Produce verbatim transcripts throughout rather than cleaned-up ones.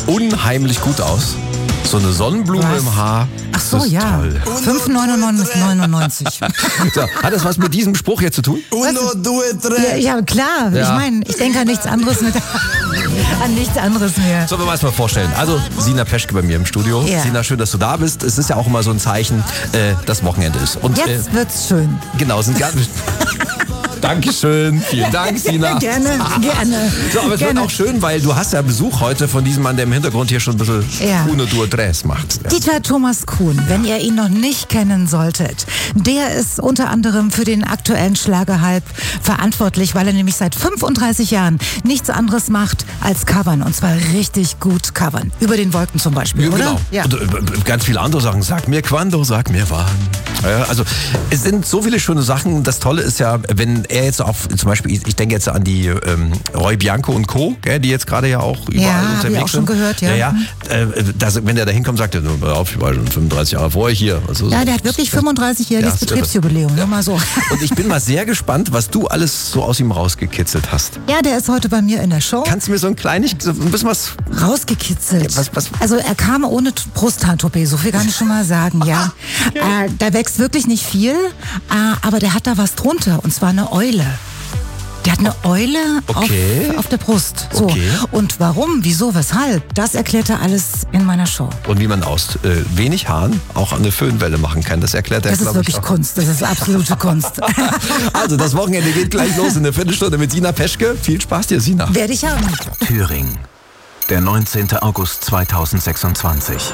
unheimlich gut aus. So eine Sonnenblume Was? im Haar. Ach so, das ist ja. Toll. fünf neunundneunzig. So, hat das was mit diesem Spruch hier zu tun? Uno, due, tre. Ja, ja, klar. Ja. Ich meine, ich denke an nichts anderes mit, an nichts anderes mehr. Sollen wir uns mal vorstellen. Also Sina Peschke bei mir im Studio. Ja. Sina, schön, dass du da bist. Es ist ja auch immer so ein Zeichen, äh, dass Wochenende ist. Und, Jetzt äh, wird's schön. genau, sind ganz... Dankeschön. Vielen Dank, Sina. Gerne, gerne. So, aber es gerne. wird auch schön, weil du hast ja Besuch heute von diesem Mann, der im Hintergrund hier schon ein bisschen Ja. Uno, Due, Tres macht. Ja. Dieter Thomas Kuhn, wenn ihr ihn noch nicht kennen solltet, der ist unter anderem für den aktuellen Schlagerhype verantwortlich, weil er nämlich seit fünfunddreißig Jahren nichts anderes macht als covern. Und zwar richtig gut covern. Über den Wolken zum Beispiel, Ja, oder? genau. Ja. Und äh, ganz viele andere Sachen. Sag mir Quando, sag mir wann. Ja, also es sind so viele schöne Sachen. Das Tolle ist ja, wenn er jetzt auf, zum Beispiel, ich, ich denke jetzt an die ähm, Roy Bianco und Co., gell, die jetzt gerade ja auch überall Ja, hab ich unterwegs auch schon sind. gehört, ja. ja, ja äh, das, wenn der da hinkommt, sagt er, "Nur mal auf, ich war schon fünfunddreißig Jahre vor euch hier. Also, Ja, der hat wirklich fünfunddreißigjähriges Ja, ist irre. Betriebsjubiläum, nur mal so. Und ich bin mal sehr gespannt, was du alles so aus ihm rausgekitzelt hast. Ja, der ist heute bei mir in der Show. Kannst du mir so ein kleines, so ein bisschen was... Rausgekitzelt. Ja, was- was- Also er kam ohne T- Brusthaartoupet, so viel kann ich schon mal sagen, ja. Äh, da wächst wirklich nicht viel, äh, aber der hat da was drunter, und zwar eine Eule. Der hat eine Eule Okay. auf, auf der Brust. So. Okay. Und warum, wieso, weshalb, das erklärt er alles in meiner Show. Und wie man aus äh, wenig Haaren auch eine Föhnwelle machen kann, das erklärt er, Das ist glaube ich, wirklich auch. Kunst, das ist absolute Kunst. Also, das Wochenende geht gleich los in der Viertelstunde mit Sina Peschke. Viel Spaß dir, Sina. Werde ich haben. Thüringen, der neunzehnten August zweitausendsechsundzwanzig.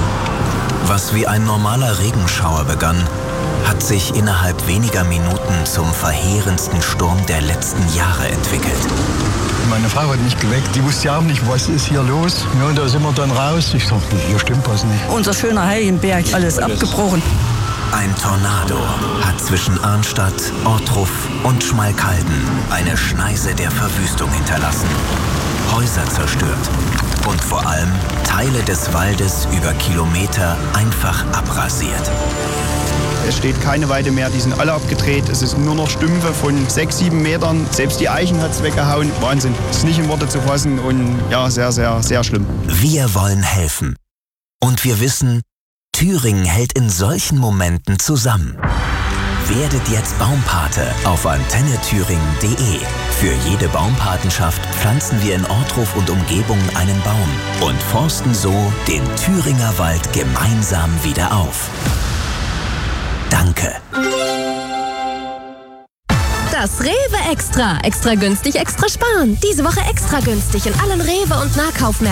Was wie ein normaler Regenschauer begann, hat sich innerhalb weniger Minuten zum verheerendsten Sturm der letzten Jahre entwickelt. Meine Frau hat mich geweckt, die wusste ja auch nicht, was ist hier los. Ja, und da sind wir dann raus. Ich dachte, hier stimmt was nicht. Unser schöner Heiligenberg, alles abgebrochen. Ein Tornado hat zwischen Arnstadt, Ortruf und Schmalkalden eine Schneise der Verwüstung hinterlassen, Häuser zerstört und vor allem Teile des Waldes über Kilometer einfach abrasiert. Es steht keine Weide mehr, die sind alle abgedreht. Es ist nur noch Stümpfe von sechs, sieben Metern. Selbst die Eichen hat es weggehauen. Wahnsinn. Ist nicht in Worte zu fassen und ja, sehr, sehr, sehr schlimm. Wir wollen helfen. Und wir wissen, Thüringen hält in solchen Momenten zusammen. Werdet jetzt Baumpate auf antenne thüringen punkt de. Für jede Baumpatenschaft pflanzen wir in Ortruf und Umgebung einen Baum und forsten so den Thüringer Wald gemeinsam wieder auf. Danke. Das Rewe Extra. Extra günstig, extra sparen. Diese Woche extra günstig in allen Rewe und Nahkaufmärkten.